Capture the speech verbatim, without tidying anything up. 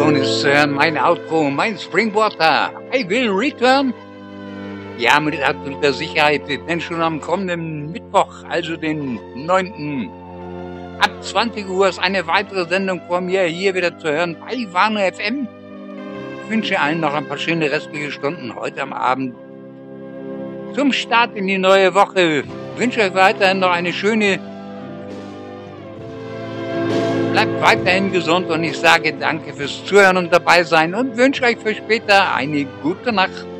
und es ist zu hören mein Outro, mein Springwater. I will return. Ja, mit absoluter Sicherheit, denn schon am kommenden Mittwoch, also den neunten ab zwanzig Uhr ist eine weitere Sendung von mir hier wieder zu hören bei Warner F M. Ich wünsche allen noch ein paar schöne restliche Stunden heute am Abend. Zum Start in die neue Woche. Ich wünsche euch weiterhin noch eine schöne. Bleibt weiterhin gesund und ich sage danke fürs Zuhören und dabei sein und wünsche euch für später eine gute Nacht.